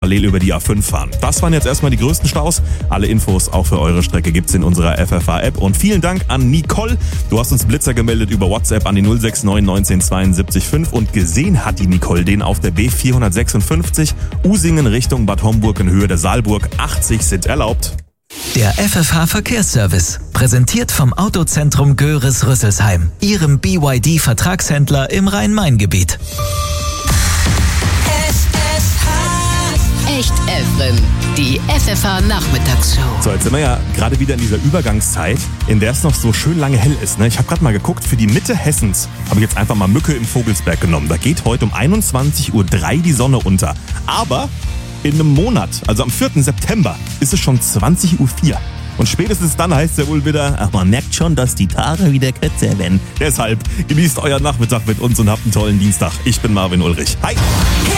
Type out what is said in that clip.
parallel über die A5 fahren. Das waren jetzt erstmal die größten Staus. Alle Infos auch für eure Strecke gibt's in unserer FFH-App. Und vielen Dank an Nicole. Du hast uns Blitzer gemeldet über WhatsApp an die 069 19 72 5 und gesehen hat die Nicole den auf der B456 Usingen Richtung Bad Homburg in Höhe der Saalburg. 80 sind erlaubt. Der FFH Verkehrsservice, präsentiert vom Autozentrum Göris-Rüsselsheim, Ihrem BYD-Vertragshändler im Rhein-Main-Gebiet. Echt Evren, die FFH-Nachmittagsshow. So, jetzt sind wir ja gerade wieder in dieser Übergangszeit, in der es noch so schön lange hell ist. Ne? Ich habe gerade mal geguckt, für die Mitte Hessens habe ich jetzt einfach mal Mücke im Vogelsberg genommen. Da geht heute um 21.03 Uhr die Sonne unter. Aber in einem Monat, also am 4. September, ist es schon 20.04 Uhr. Und spätestens dann heißt es ja wohl wieder, ach, man merkt schon, dass die Tage wieder kürzer werden. Deshalb genießt euren Nachmittag mit uns und habt einen tollen Dienstag. Ich bin Marvin Ulrich. Hi!